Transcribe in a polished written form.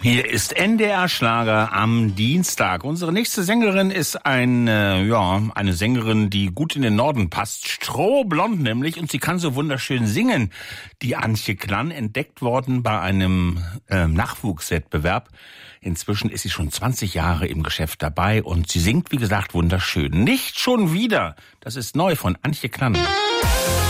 Hier ist NDR Schlager am Dienstag. Unsere nächste Sängerin ist eine Sängerin, die gut in den Norden passt. Strohblond nämlich, und sie kann so wunderschön singen. Die Antje Klann, entdeckt worden bei einem Nachwuchswettbewerb. Inzwischen ist sie schon 20 Jahre im Geschäft dabei und sie singt, wie gesagt, wunderschön. Nicht schon wieder. Das ist neu von Antje Klann.